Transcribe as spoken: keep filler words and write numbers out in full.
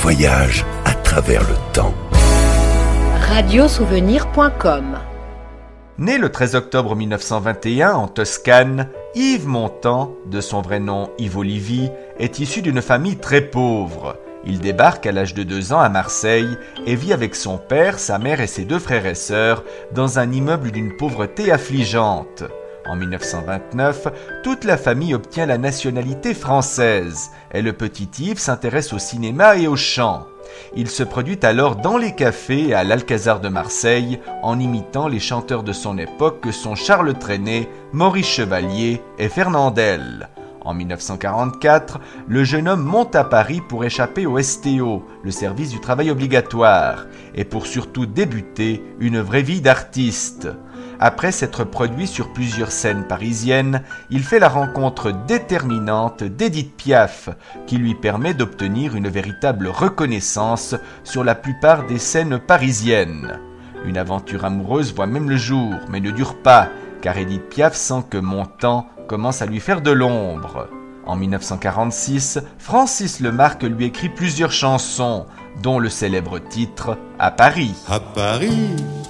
voyage à travers le temps. radiosouvenir point com. Né le treize octobre mille neuf cent vingt et un en Toscane, Yves Montand, de son vrai nom Yves Olivier, est issu d'une famille très pauvre. Il débarque à l'âge de deux ans à Marseille et vit avec son père, sa mère et ses deux frères et sœurs dans un immeuble d'une pauvreté affligeante. En mille neuf cent vingt-neuf, toute la famille obtient la nationalité française et le petit Yves s'intéresse au cinéma et au chant. Il se produit alors dans les cafés et à l'Alcazar de Marseille en imitant les chanteurs de son époque que sont Charles Trenet, Maurice Chevalier et Fernandel. En mille neuf cent quarante-quatre, le jeune homme monte à Paris pour échapper au S T O, le service du travail obligatoire, et pour surtout débuter une vraie vie d'artiste. Après s'être produit sur plusieurs scènes parisiennes, il fait la rencontre déterminante d'Édith Piaf, qui lui permet d'obtenir une véritable reconnaissance sur la plupart des scènes parisiennes. Une aventure amoureuse voit même le jour, mais ne dure pas, car Édith Piaf sent que Montand commence à lui faire de l'ombre. En mille neuf cent quarante-six, Francis Lemarque lui écrit plusieurs chansons, dont le célèbre titre « À Paris ». À Paris,